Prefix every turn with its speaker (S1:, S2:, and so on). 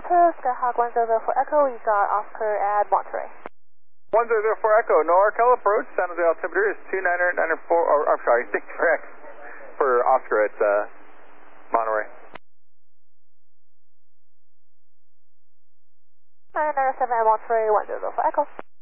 S1: Delta, Skyhawk 100 for Echo, we've got Oscar at Monterey.
S2: 100 for Echo, NorCal approach, San Jose altimeter is 2994, or I'm sorry, 6 for X for Oscar at Monterey.
S1: 997 at Monterey, 100 for Echo.